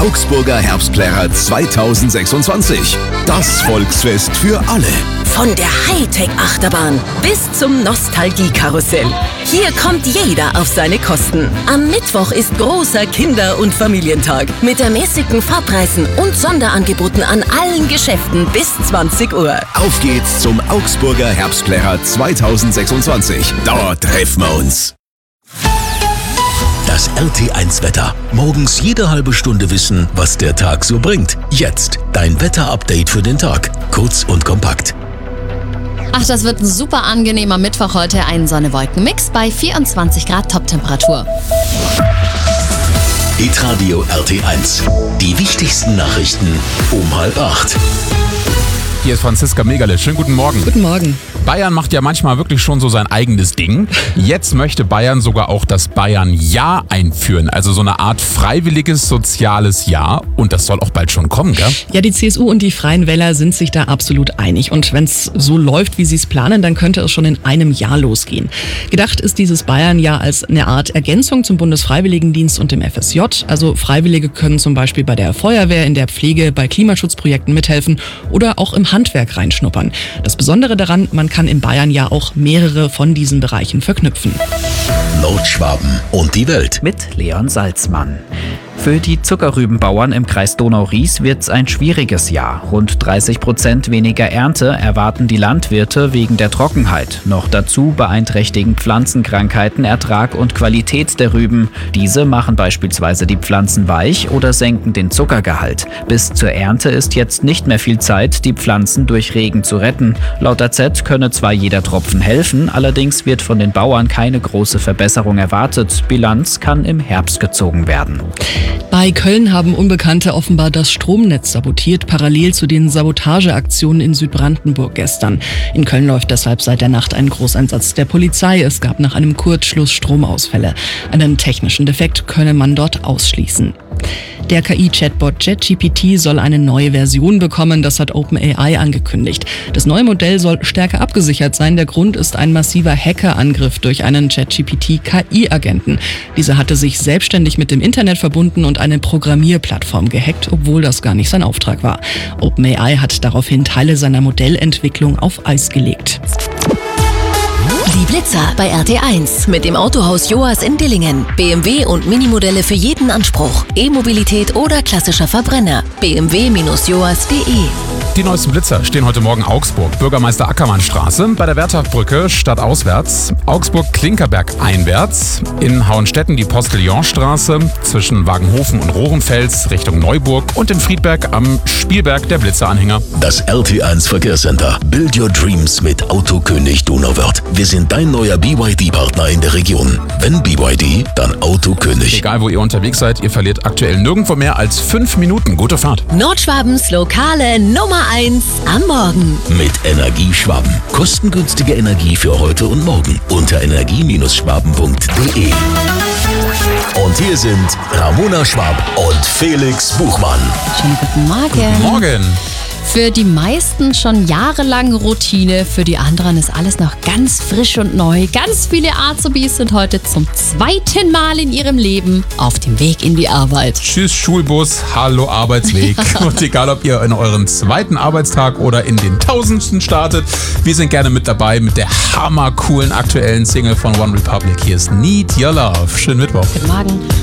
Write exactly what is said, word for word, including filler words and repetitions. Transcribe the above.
Augsburger Herbstplärrer zweitausendsechsundzwanzig. Das Volksfest für alle. Von der Hightech-Achterbahn bis zum Nostalgie-Karussell. Hier kommt jeder auf seine Kosten. Am Mittwoch ist großer Kinder- und Familientag mit ermäßigten Fahrpreisen und Sonderangeboten an allen Geschäften bis zwanzig Uhr. Auf geht's zum Augsburger Herbstplärrer zweitausendsechsundzwanzig. Dort treffen wir uns. Das R T eins Wetter. Morgens jede halbe Stunde wissen, was der Tag so bringt. Jetzt dein Wetter-Update für den Tag. Kurz und kompakt. Ach, das wird ein super angenehmer Mittwoch heute. Ein Sonne-Wolken-Mix bei vierundzwanzig Grad Toptemperatur. Hitradio R T eins. Die wichtigsten Nachrichten um halb acht. Hier ist Franziska Megale. Schönen guten Morgen. Guten Morgen. Bayern macht ja manchmal wirklich schon so sein eigenes Ding. Jetzt möchte Bayern sogar auch das Bayern-Jahr einführen. Also so eine Art freiwilliges soziales Jahr. Und das soll auch bald schon kommen, gell? Ja, die C S U und die Freien Wähler sind sich da absolut einig. Und wenn es so läuft, wie sie es planen, dann könnte es schon in einem Jahr losgehen. Gedacht ist dieses Bayern-Jahr als eine Art Ergänzung zum Bundesfreiwilligendienst und dem F S J. Also Freiwillige können zum Beispiel bei der Feuerwehr, in der Pflege, bei Klimaschutzprojekten mithelfen oder auch im Handwerk reinschnuppern. Das Besondere daran, man kann in Bayern ja auch mehrere von diesen Bereichen verknüpfen. Nordschwaben und die Welt. Mit Leon Salzmann. Für die Zuckerrübenbauern im Kreis Donau-Ries wird es ein schwieriges Jahr. Rund dreißig Prozent weniger Ernte erwarten die Landwirte wegen der Trockenheit. Noch dazu beeinträchtigen Pflanzenkrankheiten Ertrag und Qualität der Rüben. Diese machen beispielsweise die Pflanzen weich oder senken den Zuckergehalt. Bis zur Ernte ist jetzt nicht mehr viel Zeit, die Pflanzen durch Regen zu retten. Laut A Z könne zwar jeder Tropfen helfen, allerdings wird von den Bauern keine große Verbesserung erwartet. Bilanz kann im Herbst gezogen werden. Bei Köln haben Unbekannte offenbar das Stromnetz sabotiert, parallel zu den Sabotageaktionen in Südbrandenburg gestern. In Köln läuft deshalb seit der Nacht ein Großeinsatz der Polizei. Es gab nach einem Kurzschluss Stromausfälle. Einen technischen Defekt könne man dort ausschließen. Der K I-Chatbot ChatGPT soll eine neue Version bekommen, das hat OpenAI angekündigt. Das neue Modell soll stärker abgesichert sein. Der Grund ist ein massiver Hackerangriff durch einen ChatGPT-K I-Agenten. Dieser hatte sich selbstständig mit dem Internet verbunden und eine Programmierplattform gehackt, obwohl das gar nicht sein Auftrag war. OpenAI hat daraufhin Teile seiner Modellentwicklung auf Eis gelegt. Die Blitzer bei R T eins mit dem Autohaus Joas in Dillingen. B M W und Minimodelle für jeden Anspruch. E-Mobilität oder klassischer Verbrenner. b m w Bindestrich joas Punkt de. Die neuesten Blitzer stehen heute Morgen Augsburg, Bürgermeister Ackermannstraße, bei der Werthaftbrücke stadtauswärts, Augsburg-Klinkerberg einwärts, in Hauenstetten die Postillonstraße, zwischen Wagenhofen und Rohrenfels Richtung Neuburg und in Friedberg am Spielberg der Blitzeranhänger. Das R T eins Verkehrscenter. Build your dreams mit Autokönig Donauwörth. Wir sind dein neuer B Y D-Partner in der Region. Wenn B Y D, dann Autokönig. Egal wo ihr unterwegs seid, ihr verliert aktuell nirgendwo mehr als fünf Minuten. Gute Fahrt. Nordschwabens lokale Nummer eins am Morgen. Mit Energieschwaben. Kostengünstige Energie für heute und morgen. Unter energie Bindestrich schwaben Punkt de. Und hier sind Ramona Schwab und Felix Buchmann. Schönen guten Morgen. Morgen. Für die meisten schon jahrelang Routine, für die anderen ist alles noch ganz frisch und neu. Ganz viele Azubis sind heute zum zweiten Mal in ihrem Leben auf dem Weg in die Arbeit. Tschüss Schulbus, hallo Arbeitsweg. Und egal, ob ihr in euren zweiten Arbeitstag oder in den tausendsten startet, wir sind gerne mit dabei mit der hammercoolen aktuellen Single von One Republic. Hier ist Need Your Love. Schönen Mittwoch. Guten Morgen.